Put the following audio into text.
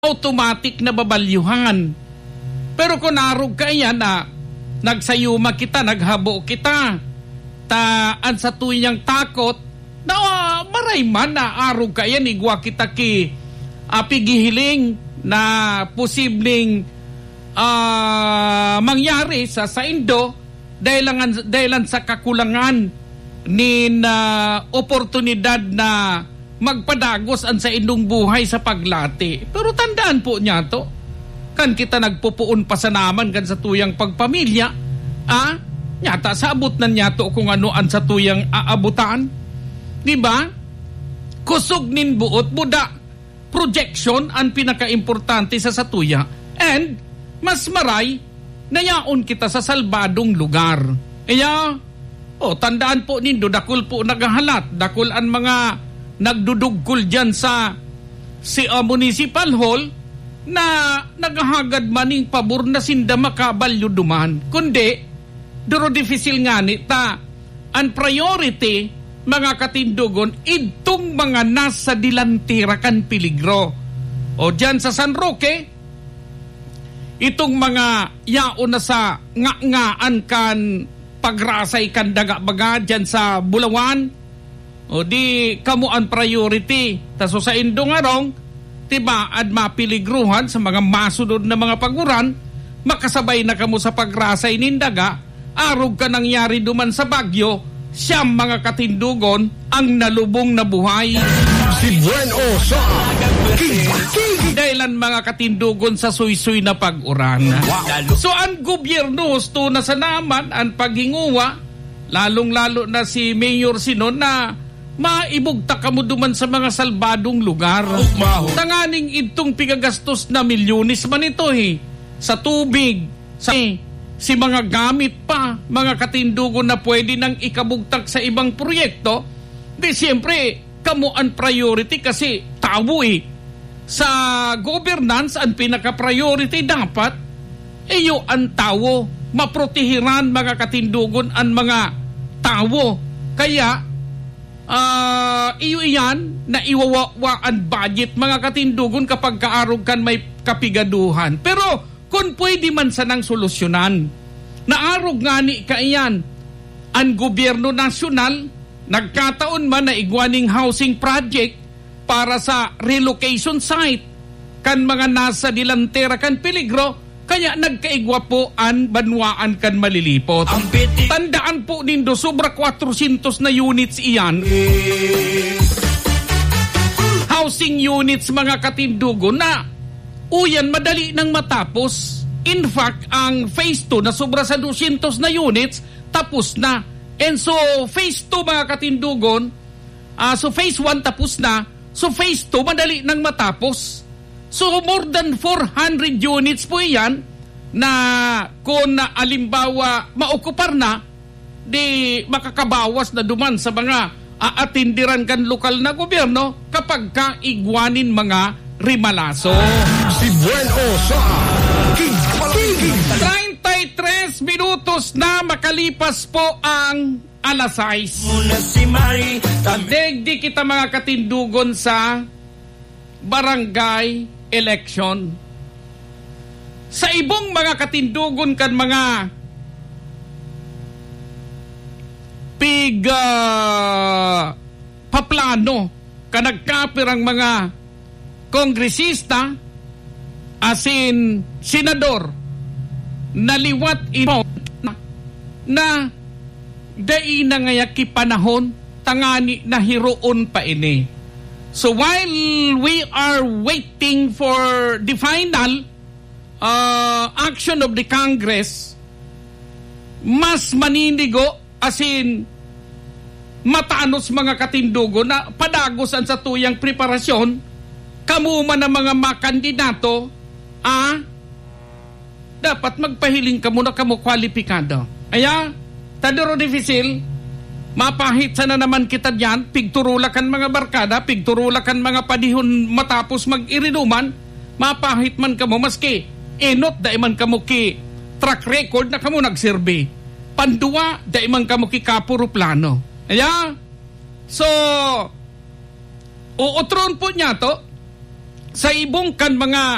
automatic na babalyuhan. Pero kung narog ka yan na nagsayuma kita, naghabo kita, taan sa tuyang takot, na maray man na arog ka yan, igwa kita ki pigihiling na posibleng mangyari sa Indo dahilan sa kakulangan ni oportunidad na magpadagos an sa indong buhay sa paglati. Pero tandaan po niya to, kan kita nagpupuon pa sa naman kan sa tuyang pagpamilya, nyata sa abot na niya to kung ano an sa tuyang aabutan. Diba? Kusog nin buot, buda, projection ang pinaka-importante sa satuya. And, mas maray, nayaon kita sa salbadong lugar. Kaya, tandaan po nindo, dakul po nagahalat, dakul ang mga nagdudugkol dyan sa municipal hall na naghahagad maning pabor na sinda makabalyo duman. Kundi, duro difficile nga ni ta, ang priority, mga katindugon, itong mga nasa dilantira kan peligro. O dyan sa San Roque, itong mga yaon na sa nga-ngaan kan pagrasay kan daga-baga dyan sa Bulawan, o di kamo ang priority. Taso sa Indo nga rong, tiba at mapiligruhan sa mga masunod na mga paguran, makasabay na kamo sa pagrasay nindaga, arog ka nangyari duman sa Bagyo, siyang mga katindugon ang nalubong na buhay. Si Buen Osa, dahilan mga katindugon sa suy-suy na pag-uran. So ang gobyerno gusto na sa naman ang paghinguwa, lalong-lalo na si Mayor Sinon na maibugta ka mo duman sa mga salbadong lugar. Tanganing itong pigagastos na milyones man ito sa tubig, sa si mga gamit pa, mga katindugon na pwede nang ikabugtak sa ibang proyekto, di siyempre, kamo ang priority kasi tao Sa governance, ang pinaka-priority dapat, iyo ang tao. Maprotehiran mga katindugon ang mga tao. Kaya, iyo iyan na iwawa ang budget mga katindugon kapag kaarog kan may kapigaduhan. Pero, kung pwede man sanang solusyonan. Naarog nga ni kaiyan, ang gobyerno nasyonal, nagkataon man na igwaning housing project para sa relocation site kan mga nasa dilantera kan peligro, kaya nagkaigwa po ang banwaan kan malilipot. Tandaan po nindo, sobra 400 na units iyan. Housing units mga katindugo na uyan, madali nang matapos. In fact, ang phase 2 na sobra sa 200 na units, tapos na. And so, phase 2 mga katindugon, so phase 1 tapos na, so phase 2 madali nang matapos. So, more than 400 units po yan, na kung alimbawa maokupar na, di makakabawas na duman sa mga aatindiran kan lokal na gobyerno kapag kaigwanin mga rimalaso. Si Buen Osa, 33 minutos na makalipas po ang alas 6. Degdi kita mga katindugon sa barangay election. Sa ibong mga katindugon kan mga paplano kanagkapirang mga kongresista asin senador naliwat imo na dai na ngayaki panahon tangani na hiroon pa ini. So while we are waiting for the final action of the Congress, mas maninigo asin matanos mga katindugo na padagosan sa tuyang preparasyon kamuman ng mga makandidato dapat magpahiling ka muna kamo kwalipikado. Aya, tadoro difficile, mapahit sana naman kita diyan, pigturulakan mga barkada, pigturulakan mga padihon matapos mag-irinuman, mapahit man kamo maski enot da iman kamo ki track record na kamo nagserbe. Pandua da iman kamo ki kapuro plano. Aya, so uutron po niya to sa ibong kan mga